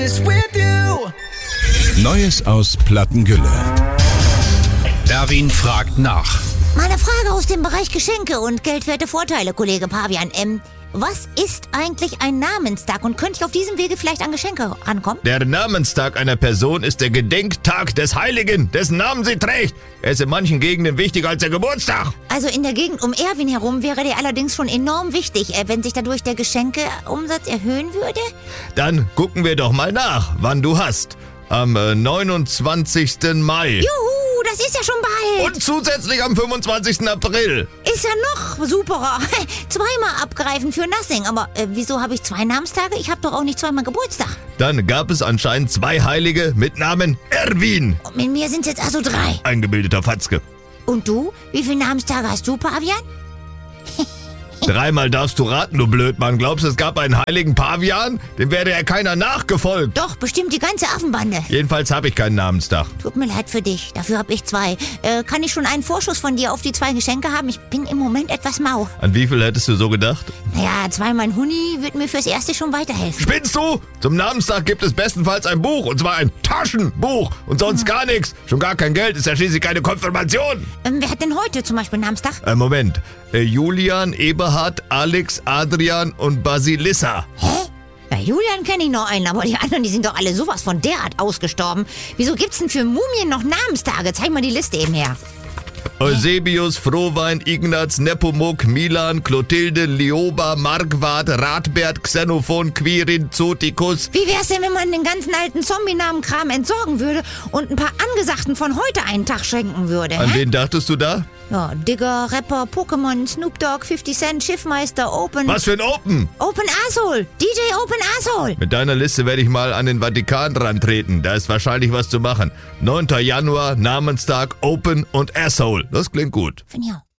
Neues aus Plattengülle. Erwin fragt nach. Meine Frage aus dem Bereich Geschenke und geldwerte Vorteile, Kollege Pavian. Was ist eigentlich ein Namenstag und könnte ich auf diesem Wege vielleicht an Geschenke rankommen? Der Namenstag einer Person ist der Gedenktag des Heiligen, dessen Namen sie trägt. Er ist in manchen Gegenden wichtiger als der Geburtstag. Also in der Gegend um Erwin herum wäre der allerdings schon enorm wichtig, wenn sich dadurch der Geschenkeumsatz erhöhen würde? Dann gucken wir doch mal nach, wann du hast. Am 29. Mai. Juhu, das ist ja schon bald. Und zusätzlich am 25. April. Ist ja noch superer. Zweimal abgreifen für nothing. Aber wieso habe ich 2 Namenstage? Ich habe doch auch nicht zweimal Geburtstag. Dann gab es anscheinend 2 Heilige mit Namen Erwin. Und mit mir sind es jetzt also 3. Eingebildeter Fatzke. Und du? Wie viele Namenstage hast du, Pavian? 3-mal darfst du raten, du Blödmann. Glaubst du, es gab einen heiligen Pavian? Dem wäre ja keiner nachgefolgt. Doch, bestimmt die ganze Affenbande. Jedenfalls habe ich keinen Namenstag. Tut mir leid für dich, dafür habe ich 2. Kann ich schon einen Vorschuss von dir auf die 2 Geschenke haben? Ich bin im Moment etwas mau. An wie viel hättest du so gedacht? Naja, 2-mal ein Huni wird mir fürs Erste schon weiterhelfen. Spinnst du? Zum Namenstag gibt es bestenfalls ein Buch, und zwar ein Taschenbuch und sonst gar nichts. Schon gar kein Geld, ist ja schließlich keine Konfirmation. Wer hat denn heute zum Beispiel Namenstag? Moment. Julian, Eberhard, Alex, Adrian und Basilissa. Hä? Bei Julian kenne ich noch einen, aber die anderen, die sind doch alle sowas von derart ausgestorben. Wieso gibt's denn für Mumien noch Namenstage? Zeig mal die Liste eben her. Eusebius, Frohwein, Ignaz, Nepomuk, Milan, Clotilde, Lioba, Marquard, Radbert, Xenophon, Quirin, Zotikus. Wie wär's denn, wenn man den ganzen alten Zombie-Namenkram entsorgen würde und ein paar Angesagten von heute einen Tag schenken würde? An wen dachtest du da? Ja, Digger, Rapper, Pokémon, Snoop Dogg, 50 Cent, Schiffmeister, Open... Was für ein Open? Open Asshole! DJ Open Asshole! Mit deiner Liste werde ich mal an den Vatikan rantreten. Da ist wahrscheinlich was zu machen. 9. Januar, Namenstag, Open und Asshole. Das klingt gut. Finde ich auch.